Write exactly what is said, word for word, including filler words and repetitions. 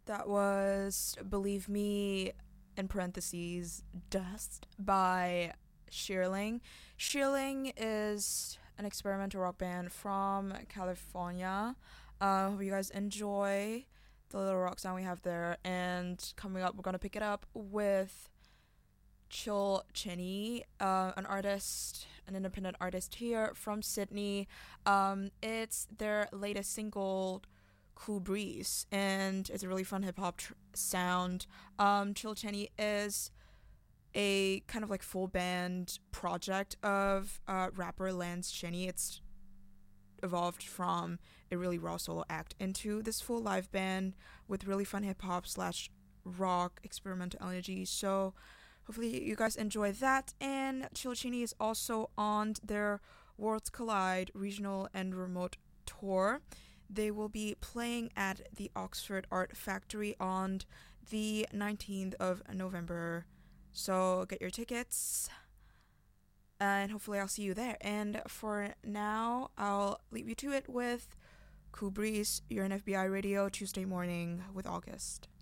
That was Believe Me, in parentheses, Dust by Sheerling. Sheerling is an experimental rock band from California. Uh, hope you guys enjoy the little rock sound we have there. And coming up, we're going to pick it up with Chill Chinny, uh, an artist, an independent artist here from Sydney. Um, it's their latest single, Cool Breeze, and it's a really fun hip hop tr- sound. Um, Chill Chinny is a kind of like full band project of uh, rapper Lance Cheney. It's evolved from a really raw solo act into this full live band with really fun hip hop slash rock experimental energy. So hopefully you guys enjoy that. And Chill Chinny is also on their Worlds Collide regional and remote tour. They will be playing at the Oxford Art Factory on the nineteenth of November. So get your tickets, and hopefully I'll see you there. And for now, I'll leave you to it with Cool Breeze. You're in F B I Radio Tuesday morning with August.